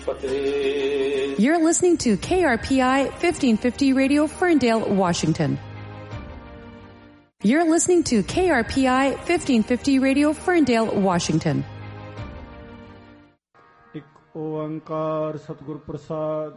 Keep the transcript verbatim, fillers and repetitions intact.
Fateh. You're listening to K R P I fifteen fifty Radio, Ferndale, Washington. You're listening to K R P I fifteen fifty Radio, Ferndale, Washington. एक ओंकार सतगुरु प्रसाद